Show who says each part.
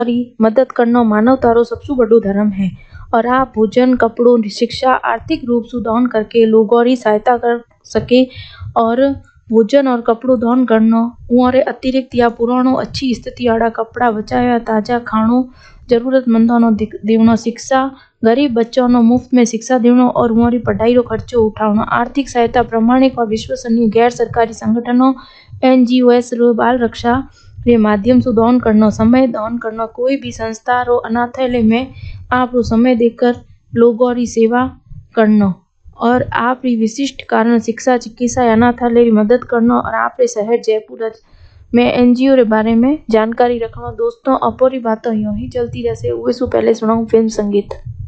Speaker 1: री मदद करना मानवता रो सबसे बड़ो धर्म है। और आप भोजन, कपड़ों, शिक्षा, आर्थिक रूप से दान करके लोगों की सहायता कर सके। और भोजन और कपड़ों दान करना उरे अतिरिक्त या पुरानो अच्छी स्थिति वाला कपड़ा बचाया, ताजा खानो जरूरतमंदों नो देवनो, शिक्षा गरीब बच्चों नो मुफ्त में शिक्षा देवनो और उरी पढ़ाई रो खर्चो उठावनो, आर्थिक सहायता प्रमाणिक और विश्वसनीय गैर सरकारी संगठनों एनजीओएस रो बाल रक्षा के माध्यम से दान करना, समय दान करना, कोई भी संस्था रो अनाथालय में आप रो समय देकर लोगों की सेवा करना। और आप री विशिष्ट कारण शिक्षा, चिकित्सा या अनाथालय की मदद करना। और आप रे शहर जयपुर में एनजीओ रे बारे में जानकारी रखना। दोस्तों अपोरी बातों यूं ही चलती रहसे। उसे पहले सुनाऊं फिल्म संगीत।